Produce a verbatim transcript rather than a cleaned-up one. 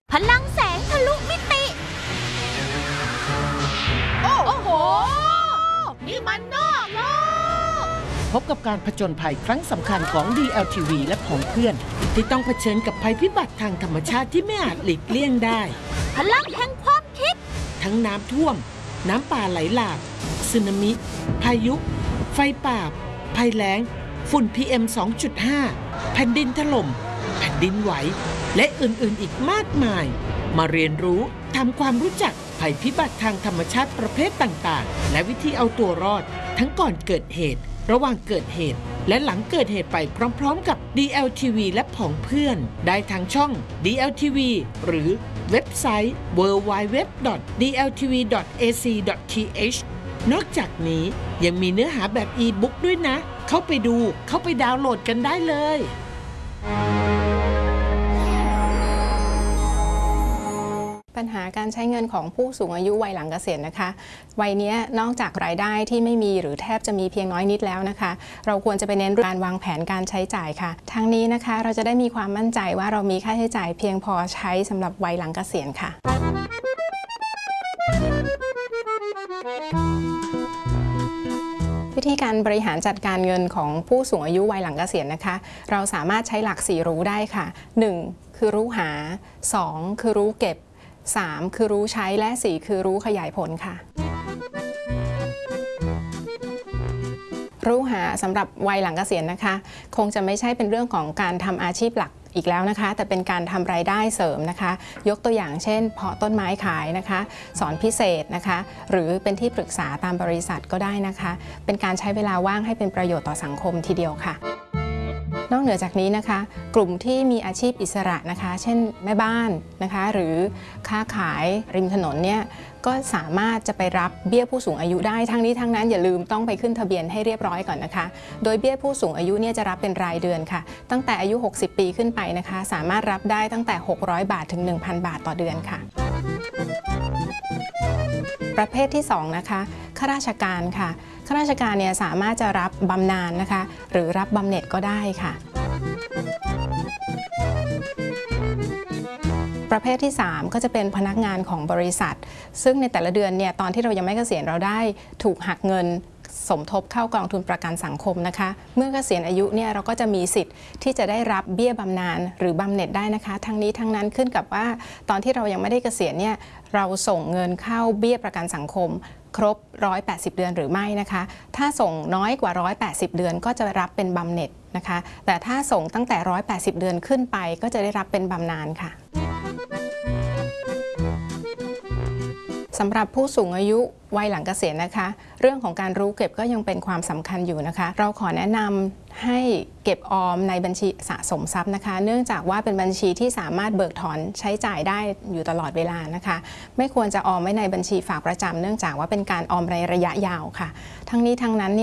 พลังแสงทะลุมิติโอ้โหนี่มันนอกโลกพบกับการผจญภัยครั้งสำคัญของ ดี แอล ที วี และของเพื่อนที่ต้องเผชิญกับภัยพิบัติทางธรรมชาติที่ไม่อาจหลีกเลี่ยงได้พลังแห่งความคิดทั้งน้ำท่วมน้ำป่าไหลหลากสึนามิพายุไฟป่าภัยแล้งฝุ่น พี เอ็ม สองจุดห้า แผ่นดินถล่มแผ่นดินไหวและอื่นๆอีกมากมายมาเรียนรู้ทำความรู้จักภัยพิบัติทางธรรมชาติประเภทต่างๆและวิธีเอาตัวรอดทั้งก่อนเกิดเหตุระหว่างเกิดเหตุและหลังเกิดเหตุไปพร้อมๆกับ ดี แอล ที วี และผองเพื่อนได้ทางช่อง ดี แอล ที วี หรือเว็บไซต์ ดับเบิลยู ดับเบิลยู ดับเบิลยู ดอท ดี แอล ที วี ดอท เอ ซี ดอท ที เอช นอกจากนี้ยังมีเนื้อหาแบบอีบุ๊กด้วยนะเข้าไปดูเข้าไปดาวน์โหลดกันได้เลยปัญหาการใช้เงินของผู้สูงอายุวัยหลังเกษียณนะคะวัยนี้นอกจากรายได้ที่ไม่มีหรือแทบจะมีเพียงน้อยนิดแล้วนะคะเราควรจะไปเน้นการวางแผนการใช้จ่ายค่ะทั้งนี้นะคะเราจะได้มีความมั่นใจว่าเรามีค่าใช้จ่ายเพียงพอใช้สำหรับวัยหลังเกษียณค่ะวิธีการบริหารจัดการเงินของผู้สูงอายุวัยหลังเกษียณนะคะเราสามารถใช้หลักสี่รู้ได้ค่ะ หนึ่ง คือรู้หา สอง คือรู้เก็บ สาม คือรู้ใช้และ สี่ คือรู้ขยายผลค่ะรู้หาสำหรับวัยหลังเกษียณนะคะคงจะไม่ใช่เป็นเรื่องของการทำอาชีพหลักอีกแล้วนะคะแต่เป็นการทำรายได้เสริมนะคะยกตัวอย่างเช่นเพาะต้นไม้ขายนะคะสอนพิเศษนะคะหรือเป็นที่ปรึกษาตามบริษัทก็ได้นะคะเป็นการใช้เวลาว่างให้เป็นประโยชน์ต่อสังคมทีเดียวค่ะนอกเหนือจากนี้นะคะกลุ่มที่มีอาชีพอิสระนะคะเช่นแม่บ้านนะคะหรือค้าขายริมถนนเนี่ยก็สามารถจะไปรับเบี้ยผู้สูงอายุได้ทั้งนี้ทั้งนั้นอย่าลืมต้องไปขึ้นทะเบียนให้เรียบร้อยก่อนนะคะโดยเบี้ยผู้สูงอายุเนี่ยจะรับเป็นรายเดือนค่ะตั้งแต่อายุหกสิบปีขึ้นไปนะคะสามารถรับได้ตั้งแต่หกร้อยบาทถึง หนึ่งพัน บาทต่อเดือนค่ะประเภทที่สองนะคะข้าราชการค่ะข้าราชการเนี่ยสามารถจะรับบำนาญนะคะหรือรับบำเหน็จก็ได้ค่ะประเภทที่สามก็จะเป็นพนักงานของบริษัทซึ่งในแต่ละเดือนเนี่ยตอนที่เรายังไม่เกษียณเราได้ถูกหักเงินสมทบเข้ากองทุนประกันสังคมนะคะเมื่อเกษียณอายุเนี่ยเราก็จะมีสิทธิ์ที่จะได้รับเบี้ยบำนาญหรือบำเหน็จได้นะคะทั้งนี้ทั้งนั้นขึ้นกับว่าตอนที่เรายังไม่ได้เกษียณเนี่ยเราส่งเงินเข้าเบี้ยประกันสังคมครบหนึ่งร้อยแปดสิบเดือนหรือไม่นะคะถ้าส่งน้อยกว่าหนึ่งร้อยแปดสิบเดือนก็จะรับเป็นบำเหน็จนะคะแต่ถ้าส่งตั้งแต่หนึ่งร้อยแปดสิบเดือนขึ้นไปก็จะได้รับเป็นบำนาญค่ะสำหรับผู้สูงอายุวัยหลังเกษียณนะคะเรื่องของการรู้เก็บก็ยังเป็นความสำคัญอยู่นะคะเราขอแนะนำให้เก็บออมในบัญชีสะสมทรัพย์นะคะเนื่องจากว่าเป็นบัญชีที่สามารถเบิกถอนใช้จ่ายได้อยู่ตลอดเวลานะคะไม่ควรจะออมไว้ในบัญชีฝากประจำเนื่องจากว่าเป็นการออมในระยะยาวค่ะทั้งนี้ทั้งนั้น